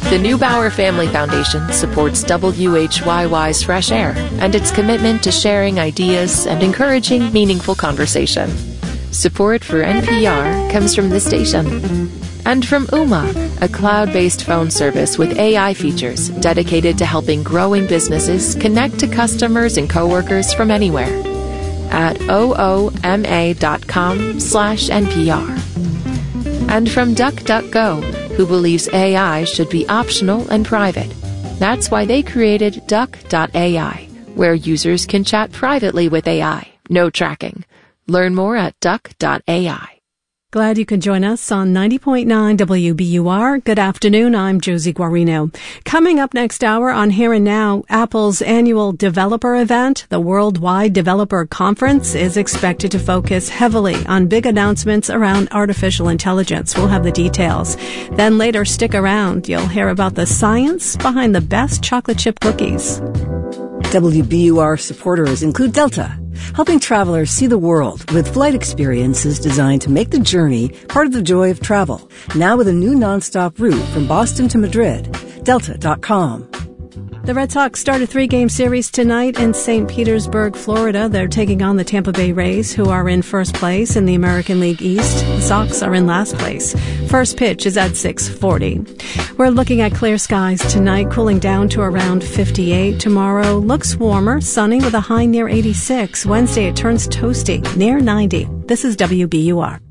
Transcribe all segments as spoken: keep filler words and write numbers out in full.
The Neubauer Family Foundation supports W H Y Y's Fresh Air and its commitment to sharing ideas and encouraging meaningful conversation. Support for N P R comes from this station. And from Ooma, a cloud-based phone service with A I features dedicated to helping growing businesses connect to customers and coworkers from anywhere. At ooma.com slash NPR. And from DuckDuckGo, who believes A I should be optional and private. That's why they created Duck dot A I, where users can chat privately with A I. No tracking. Learn more at Duck dot A I. Glad you could join us on ninety point nine W B U R. Good afternoon, I'm Josie Guarino. Coming up next hour on Here and Now, Apple's annual developer event, the Worldwide Developer Conference, is expected to focus heavily on big announcements around artificial intelligence. We'll have the details. Then later, stick around. You'll hear about the science behind the best chocolate chip cookies. W B U R supporters include Delta, helping travelers see the world with flight experiences designed to make the journey part of the joy of travel. Now with a new nonstop route from Boston to Madrid. Delta dot com. The Red Sox start a three-game series tonight in Saint Petersburg, Florida. They're taking on the Tampa Bay Rays, who are in first place in the American League East. The Sox are in last place. First pitch is at six forty. We're looking at clear skies tonight, cooling down to around fifty-eight. Tomorrow looks warmer, sunny with a high near eighty-six. Wednesday it turns toasty, near ninety. This is W B U R.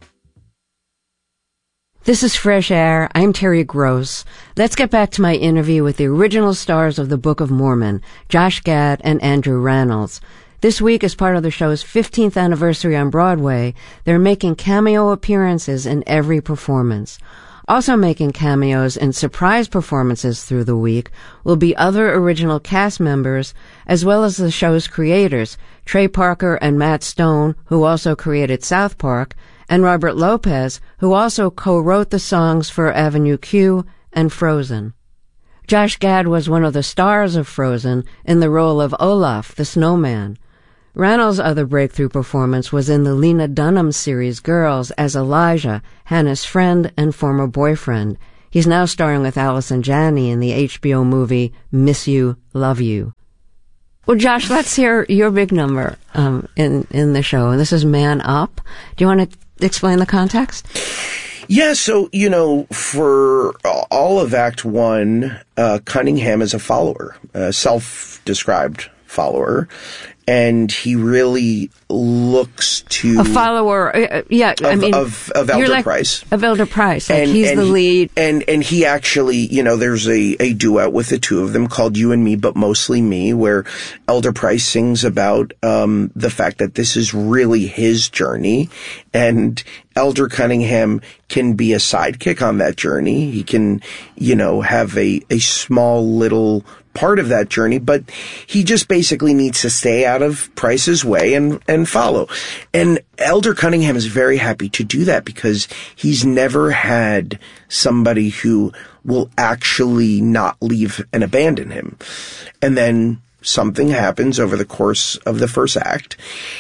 This is Fresh Air. I'm Terry Gross. Let's get back to my interview with the original stars of the Book of Mormon, Josh Gad and Andrew Rannells. This week, as part of the show's fifteenth anniversary on Broadway, they're making cameo appearances in every performance. Also making cameos and surprise performances through the week will be other original cast members, as well as the show's creators, Trey Parker and Matt Stone, who also created South Park, and Robert Lopez, who also co-wrote the songs for Avenue Q and Frozen. Josh Gad was one of the stars of Frozen in the role of Olaf, the snowman. Rannells' other breakthrough performance was in the Lena Dunham series Girls as Elijah, Hannah's friend and former boyfriend. He's now starring with Allison Janney in the H B O movie Miss You, Love You. Well, Josh, let's hear your big number um, in, in the show. And this is Man Up. Do you want to explain the context? Yeah, so, you know, for all of Act One, uh, Cunningham is a follower, a self-described follower. And he really looks to a follower, uh, yeah. Of, I mean, of, of Elder like, Price, of Elder Price. Like and, he's and the he, lead, and and he actually, you know, there's a a duet with the two of them called "You and Me," but mostly me, where Elder Price sings about um the fact that this is really his journey, and Elder Cunningham can be a sidekick on that journey. He can, you know, have a a small little part of that journey, but he just basically needs to stay out of Price's way and, and follow. And Elder Cunningham is very happy to do that because he's never had somebody who will actually not leave and abandon him. And then something happens over the course of the first act,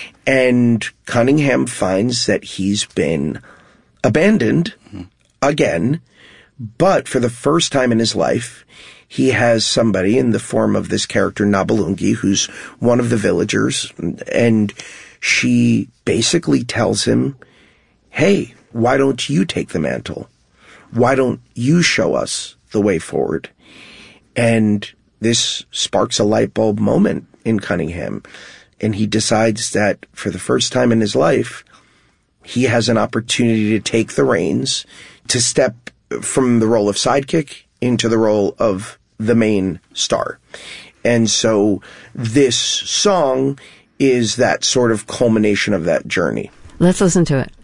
and Cunningham finds that he's been abandoned mm-hmm. again, but for the first time in his life, he has somebody in the form of this character, Nabelungi, who's one of the villagers, and she basically tells him, hey, why don't you take the mantle? Why don't you show us the way forward? And this sparks a light bulb moment in Cunningham, and he decides that for the first time in his life, he has an opportunity to take the reins, to step from the role of sidekick into the role of the main star. And so this song is that sort of culmination of that journey. Let's listen to it.